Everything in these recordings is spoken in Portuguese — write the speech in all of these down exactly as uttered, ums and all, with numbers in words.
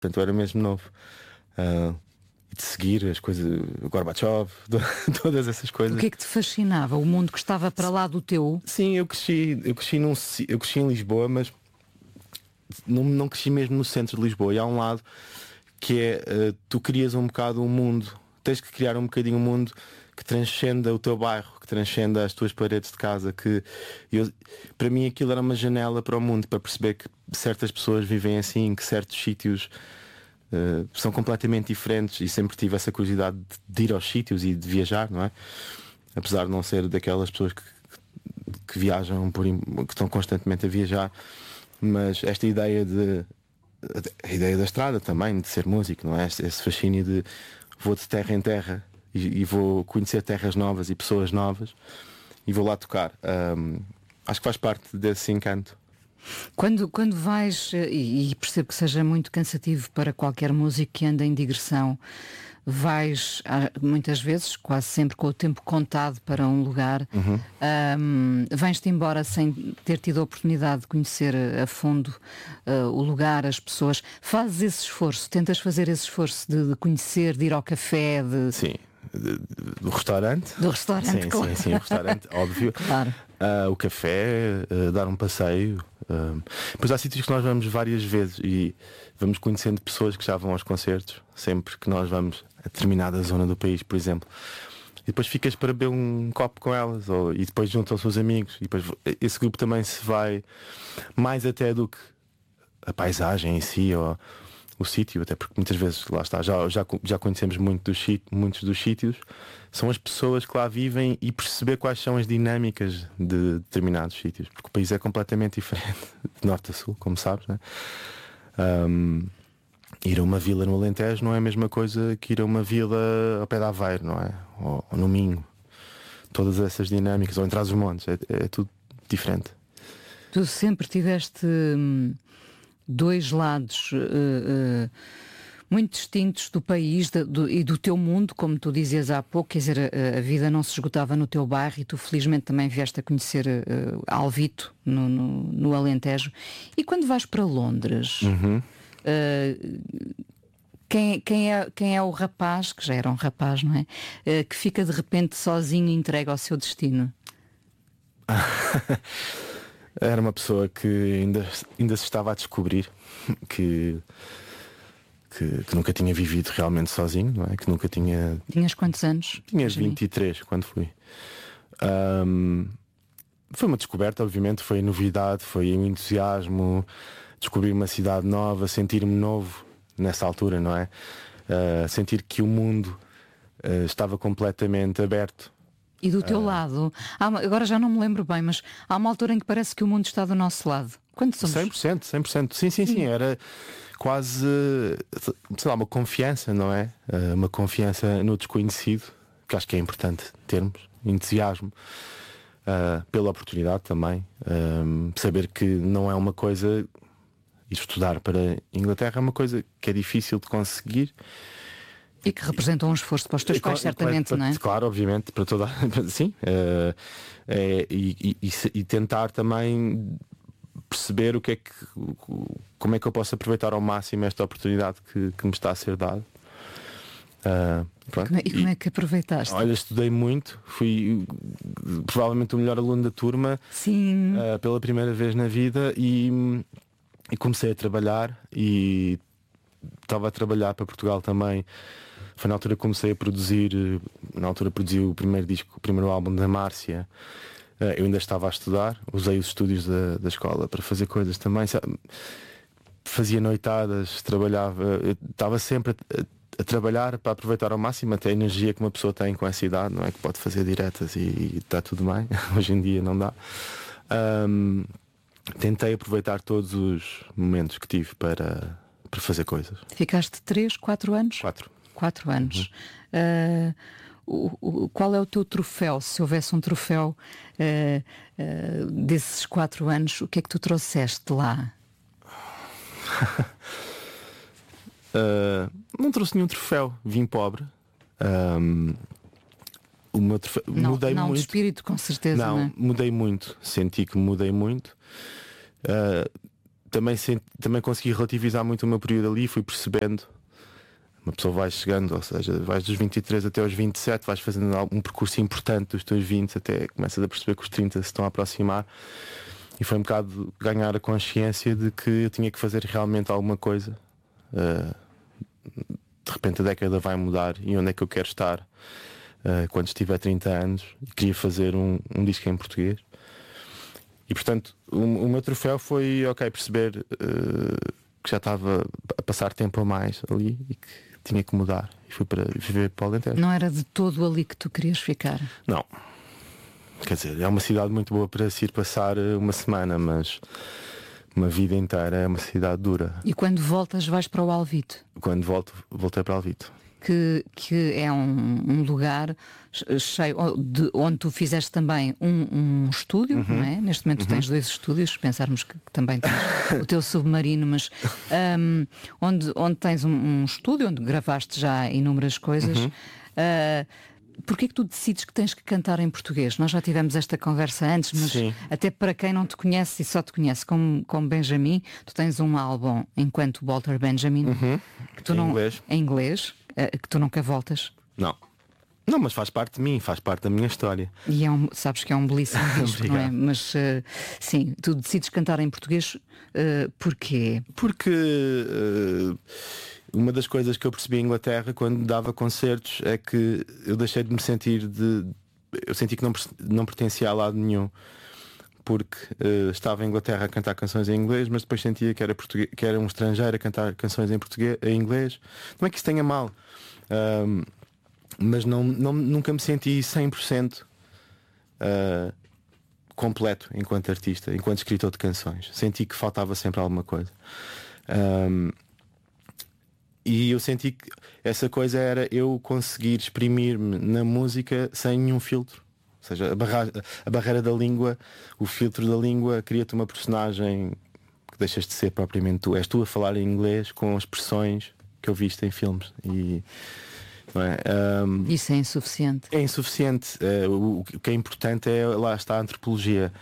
Portanto, eu era mesmo novo. Uh, e de seguir as coisas, o Gorbachev, todas essas coisas. O que é que te fascinava? O mundo que estava para lá do teu? Sim, eu cresci, eu cresci, num, eu cresci em Lisboa, mas não, não cresci mesmo no centro de Lisboa. E há um lado que é, uh, tu crias um bocado um mundo, tens que criar um bocadinho um mundo que transcenda o teu bairro, que transcenda as tuas paredes de casa, que eu, para mim aquilo era uma janela para o mundo, para perceber que certas pessoas vivem assim, que certos sítios uh, são completamente diferentes, e sempre tive essa curiosidade de, de ir aos sítios e de viajar, não é? Apesar de não ser daquelas pessoas que, que, que viajam, por, que estão constantemente a viajar, mas esta ideia de a ideia da estrada também, de ser músico, não é? Esse, esse fascínio de vou de terra em terra e, e vou conhecer terras novas e pessoas novas e vou lá tocar. Um, acho que faz parte desse encanto. Quando, quando vais, e, e percebo que seja muito cansativo para qualquer músico que anda em digressão, vais muitas vezes, quase sempre com o tempo contado para um lugar, uhum. um, vens-te embora sem ter tido a oportunidade de conhecer a fundo uh, o lugar, as pessoas. Fazes esse esforço, tentas fazer esse esforço de, de conhecer, de ir ao café, de... Sim, do restaurante. Do restaurante, sim, claro. sim, sim, o restaurante, óbvio. Claro. Uh, o café, uh, dar um passeio. Uh, depois há sítios que nós vamos várias vezes e vamos conhecendo pessoas que já vão aos concertos, sempre que nós vamos a determinada zona do país, por exemplo. E depois ficas para beber um copo com elas, ou, e depois juntam-se os amigos. E depois esse grupo também se vai mais até do que a paisagem em si, ou o sítio, até porque muitas vezes, lá está, já, já, já conhecemos muito dos, muitos dos sítios, são as pessoas que lá vivem e perceber quais são as dinâmicas de determinados sítios, porque o país é completamente diferente, de norte a sul, como sabes, né? Um, ir a uma vila no Alentejo não é a mesma coisa que ir a uma vila ao pé de Aveiro, não é? Ou, ou no Minho. Todas essas dinâmicas, ou em Trás-os-Montes, é, é tudo diferente. Tu sempre tiveste hum, dois lados uh, uh, muito distintos do país da, do, e do teu mundo, como tu dizias há pouco, quer dizer, a, a vida não se esgotava no teu bairro e tu felizmente também vieste a conhecer uh, Alvito, no, no, no Alentejo. E quando vais para Londres, uhum. uh, quem, quem, é, quem é o rapaz, que já era um rapaz, não é? Uh, que fica de repente sozinho e entregue ao seu destino? Era uma pessoa que ainda, ainda se estava a descobrir, que, que, que nunca tinha vivido realmente sozinho, não é? Que nunca tinha... Tinhas quantos anos? Tinha vinte e três quando fui. Um, foi uma descoberta, obviamente, foi novidade, foi um entusiasmo, descobrir uma cidade nova, sentir-me novo nessa altura, não é? Uh, sentir que o mundo uh, estava completamente aberto. E do teu uh... lado, há, agora já não me lembro bem, mas há uma altura em que parece que o mundo está do nosso lado. Quando somos? cem por cento, cem por cento. Sim, sim, sim, sim. Era quase, sei lá, uma confiança, não é? Uh, uma confiança no desconhecido, que acho que é importante termos, entusiasmo. Uh, pela oportunidade também. Uh, saber que não é uma coisa... Estudar para Inglaterra é uma coisa que é difícil de conseguir. E que representa um esforço para os teus pais, certamente, para, não é? Claro, obviamente, para toda sim. Uh, é, e, e, e tentar também perceber o que é que, como é que eu posso aproveitar ao máximo esta oportunidade que, que me está a ser dada. Uh, e, como é, e como é que aproveitaste? Olha, estudei muito, fui provavelmente o melhor aluno da turma. Sim. Uh, pela primeira vez na vida e E comecei a trabalhar e estava a trabalhar para Portugal também. Foi na altura que comecei a produzir, na altura produzi o primeiro disco, o primeiro álbum da Márcia. Eu ainda estava a estudar, usei os estúdios da, da escola para fazer coisas também. Fazia noitadas, trabalhava, eu estava sempre a, a trabalhar para aproveitar ao máximo até a energia que uma pessoa tem com essa idade, não é? Que pode fazer diretas e, e está tudo bem. Hoje em dia não dá. Um, Tentei aproveitar todos os momentos que tive para, para fazer coisas. Ficaste três, quatro anos? Quatro. Quatro anos. Uhum. Uh, o, o, qual é o teu troféu? Se houvesse um troféu uh, uh, desses quatro anos, o que é que tu trouxeste de lá? uh, não trouxe nenhum troféu. Vim pobre. Um, o meu troféu, não, mudei não muito. De espírito, com certeza. Não, não é? Mudei muito. Senti que mudei muito. Uh, também, senti, também consegui relativizar muito o meu período ali, fui percebendo. Uma pessoa vai chegando, ou seja, vais dos vinte e três até aos vinte e sete, vais fazendo um percurso importante dos teus vinte até começas a perceber que os trinta se estão a aproximar. E foi um bocado ganhar a consciência de que eu tinha que fazer realmente alguma coisa. Uh, de repente a década vai mudar e onde é que eu quero estar uh, quando estiver trinta anos. E queria fazer um, um disco em português. E portanto o, o meu troféu foi, ok, perceber uh, que já estava a passar tempo a mais ali e que tinha que mudar. E fui para viver para o Alentejo. Não era de todo ali que tu querias ficar? Não. Quer dizer, é uma cidade muito boa para se ir passar uma semana, mas uma vida inteira é uma cidade dura. E quando voltas vais para o Alvito? Quando volto, voltei para o Alvito. Que, que é um, um lugar cheio de, onde tu fizeste também um, um estúdio, uhum. não é? Neste momento uhum. tens dois estúdios, se pensarmos que, que também tens o teu submarino, mas um, onde, onde tens um, um estúdio onde gravaste já inúmeras coisas. Uhum. Uh, Porquê que tu decides que tens que cantar em português? Nós já tivemos esta conversa antes, mas Sim. até para quem não te conhece e só te conhece como, como Benjamin, tu tens um álbum enquanto Walter Benjamin uhum. que tu em não, inglês. em inglês, que tu nunca voltas. Não. Não, mas faz parte de mim, faz parte da minha história. E é um, sabes que é um belíssimo disco, não é? Mas uh, sim, tu decides cantar em português uh, porquê? Porque uh, uma das coisas que eu percebi em Inglaterra quando dava concertos é que eu deixei de me sentir de. Eu senti que não, não pertencia a lado nenhum. Porque uh, estava em Inglaterra a cantar canções em inglês, mas depois sentia que era, português, que era um estrangeiro a cantar canções em, português, em inglês. Não é que isso tenha mal. Um, mas não, não, nunca me senti cem por cento uh, completo enquanto artista, enquanto escritor de canções. Senti que faltava sempre alguma coisa. Um, e eu senti que essa coisa era eu conseguir exprimir-me na música sem nenhum filtro. Ou seja, a, barra, a barreira da língua, o filtro da língua cria-te uma personagem que deixas de ser propriamente tu. És tu a falar em inglês com expressões que eu viste em filmes. E não é? Um, Isso é insuficiente. É insuficiente. Uh, o, o que é importante é, lá está a antropologia.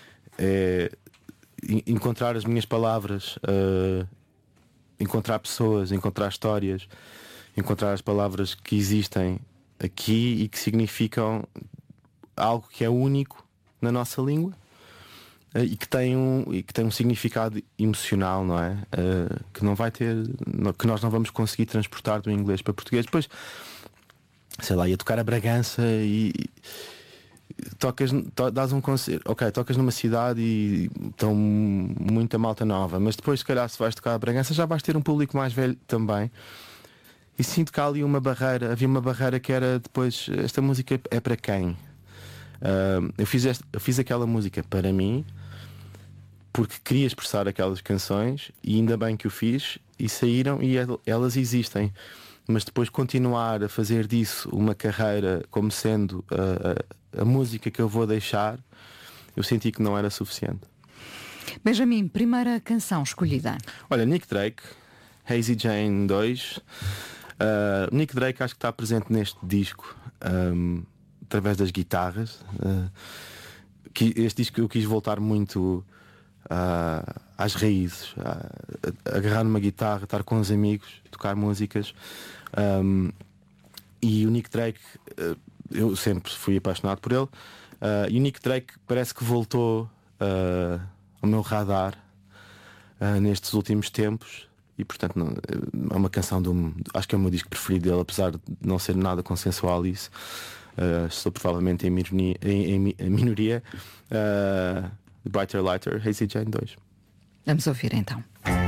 É encontrar as minhas palavras, uh, encontrar pessoas, encontrar histórias, encontrar as palavras que existem aqui e que significam algo que é único na nossa língua uh, e, que tem um, e que tem um significado emocional, não é? Uh, que não vai ter, que nós não vamos conseguir transportar do inglês para português. Depois, sei lá, ia tocar a Bragança e, e tocas, to, dás um concerto, ok, tocas numa cidade e estão muita malta nova, mas depois se calhar se vais tocar a Bragança já vais ter um público mais velho também. E sinto que há ali uma barreira, havia uma barreira que era depois, esta música é para quem? Uh, eu, fiz esta, eu fiz aquela música para mim porque queria expressar aquelas canções e ainda bem que o fiz e saíram e elas existem, mas depois continuar a fazer disso uma carreira como sendo a, a, a música que eu vou deixar, eu senti que não era suficiente. Benjamin, primeira canção escolhida? Olha, Nick Drake, Hazy Jane dois. uh, Nick Drake acho que está presente neste disco um, através das guitarras. Uh, que este disco eu quis voltar muito uh, às raízes, uh, agarrar numa guitarra, estar com os amigos, tocar músicas. Um, e o Nick Drake, uh, eu sempre fui apaixonado por ele. Uh, e o Nick Drake parece que voltou uh, ao meu radar uh, nestes últimos tempos. E portanto não, é uma canção do, acho que é o meu disco preferido dele, apesar de não ser nada consensual isso. Uh, estou provavelmente em minoria, em, em minoria. uh, Brighter Lighter, Hazy Jane dois. Vamos ouvir então.